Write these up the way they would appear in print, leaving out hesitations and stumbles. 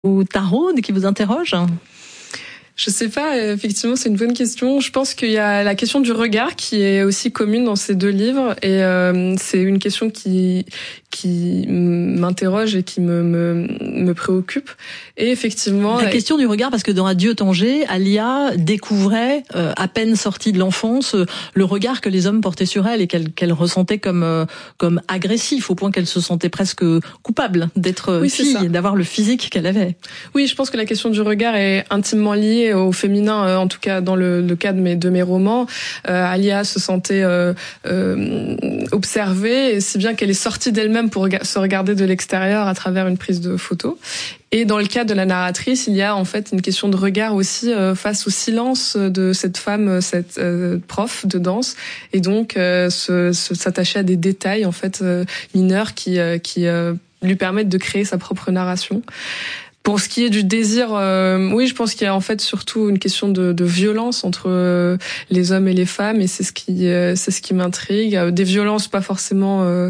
ou taraude qui vous interroge? Je sais pas, effectivement, c'est une bonne question. Je pense qu'il y a la question du regard qui est aussi commune dans ces deux livres et c'est une question qui m'interroge et qui me préoccupe. Et effectivement, la question du regard, parce que dans Adieu Tanger, Alia découvrait, à peine sortie de l'enfance, le regard que les hommes portaient sur elle et qu'elle ressentait comme agressif, au point qu'elle se sentait presque coupable d'être fille, d'avoir le physique qu'elle avait. Oui, je pense que la question du regard est intimement liée au féminin, en tout cas dans le cas de mes romans. Alia se sentait observée, et si bien qu'elle est sortie d'elle-même pour se regarder de l'extérieur à travers une prise de photo. Et dans le cas de la narratrice, il y a en fait une question de regard aussi face au silence de cette femme, cette prof de danse, et donc s'attacher à des détails en fait mineurs qui lui permettent de créer sa propre narration. Pour ce qui est du désir, oui, je pense qu'il y a en fait surtout une question de violence entre les hommes et les femmes, et c'est ce qui m'intrigue. Des violences pas forcément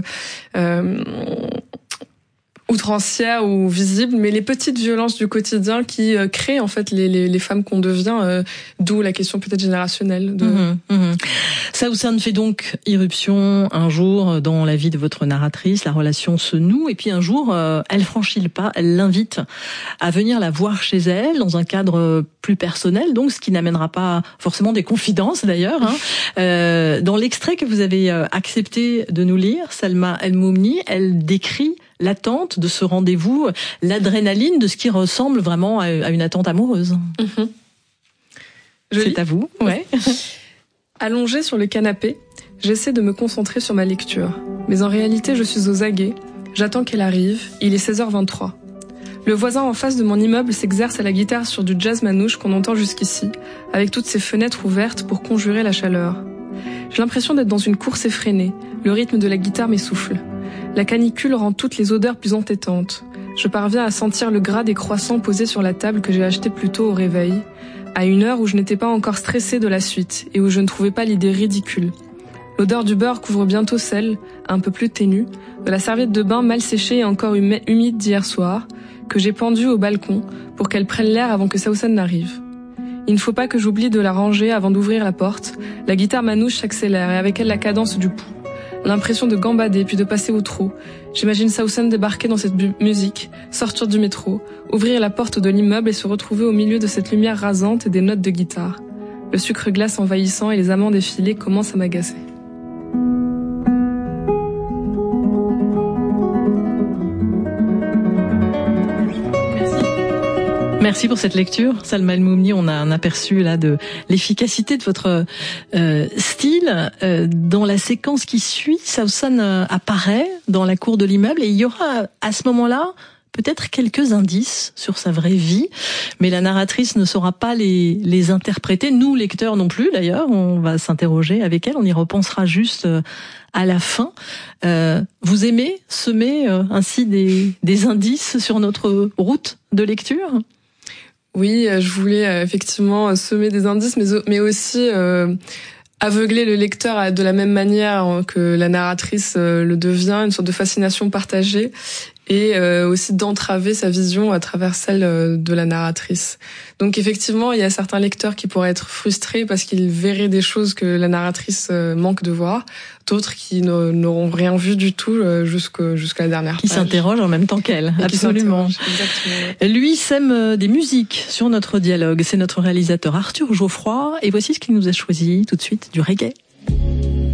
outrancières ou visibles, mais les petites violences du quotidien qui créent en fait les femmes qu'on devient, d'où la question peut-être générationnelle. Saoussane fait donc irruption un jour dans la vie de votre narratrice, la relation se noue, et puis un jour, elle franchit le pas, elle l'invite à venir la voir chez elle, dans un cadre plus personnel, donc ce qui n'amènera pas forcément des confidences d'ailleurs. Dans l'extrait que vous avez accepté de nous lire, Salma El Moumni, elle décrit l'attente de ce rendez-vous, l'adrénaline de ce qui ressemble vraiment à une attente amoureuse. C'est à vous. Ouais. Allongée sur le canapé, j'essaie de me concentrer sur ma lecture. Mais en réalité, je suis aux aguets. J'attends qu'elle arrive. Il est 16h23. Le voisin en face de mon immeuble s'exerce à la guitare sur du jazz manouche qu'on entend jusqu'ici, avec toutes ses fenêtres ouvertes pour conjurer la chaleur. J'ai l'impression d'être dans une course effrénée. Le rythme de la guitare m'essouffle. La canicule rend toutes les odeurs plus entêtantes. Je parviens à sentir le gras des croissants posés sur la table que j'ai acheté plus tôt au réveil, à une heure où je n'étais pas encore stressée de la suite et où je ne trouvais pas l'idée ridicule. L'odeur du beurre couvre bientôt celle, un peu plus ténue, de la serviette de bain mal séchée et encore humide d'hier soir, que j'ai pendue au balcon pour qu'elle prenne l'air avant que Saoussane n'arrive. Il ne faut pas que j'oublie de la ranger avant d'ouvrir la porte. La guitare manouche s'accélère et avec elle la cadence du pouls. L'impression de gambader puis de passer au trot. J'imagine Saoussane débarquer dans cette musique, sortir du métro, ouvrir la porte de l'immeuble et se retrouver au milieu de cette lumière rasante et des notes de guitare. Le sucre glace envahissant et les amandes effilées commencent à m'agacer. Merci pour cette lecture, Salma El Moumni. On a un aperçu là de l'efficacité de votre style. Dans la séquence qui suit, Saoussane apparaît dans la cour de l'immeuble et il y aura à ce moment-là peut-être quelques indices sur sa vraie vie, mais la narratrice ne saura pas les interpréter. Nous, lecteurs non plus d'ailleurs, on va s'interroger avec elle, on y repensera juste à la fin. Vous aimez semer ainsi des indices sur notre route de lecture ? Oui, je voulais effectivement semer des indices, mais aussi aveugler le lecteur de la même manière que la narratrice le devient, une sorte de fascination partagée, et aussi d'entraver sa vision à travers celle de la narratrice. Donc effectivement, il y a certains lecteurs qui pourraient être frustrés parce qu'ils verraient des choses que la narratrice manque de voir, d'autres qui n'auront rien vu du tout jusqu'à la dernière page. Qui s'interrogent en même temps qu'elle, absolument. Exactement. Lui sème des musiques sur notre dialogue, c'est notre réalisateur Arthur Geoffroy, et voici ce qu'il nous a choisi tout de suite, du reggae.